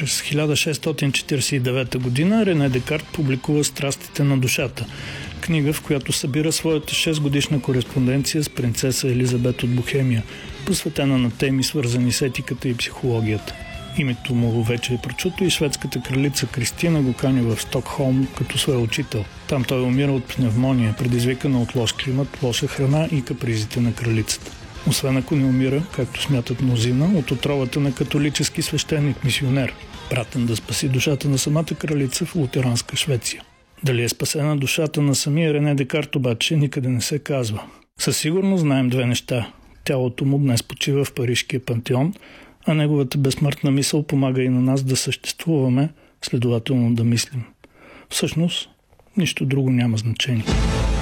През 1649 година Рене Декарт публикува «Страстите на душата», книга, в която събира своята 6-годишна кореспонденция с принцеса Елизабет от Бохемия, посветена на теми, свързани с етиката и психологията. Името му вече е прочуто и шведската кралица Кристина го кани в Стокхолм като свой учител. Там той умира от пневмония, предизвикана от лош климат, лоша храна и капризите на кралицата. Освен ако не умира, както смятат мнозина, от отровата на католически свещеник-мисионер, пратен да спаси душата на самата кралица в лутеранска Швеция. Дали е спасена душата на самия Рене Декарт обаче никъде не се казва. Със сигурност знаем две неща. Тялото му днес почива в Парижкия пантеон, а неговата безсмъртна мисъл помага и на нас да съществуваме, следователно да мислим. Всъщност, нищо друго няма значение.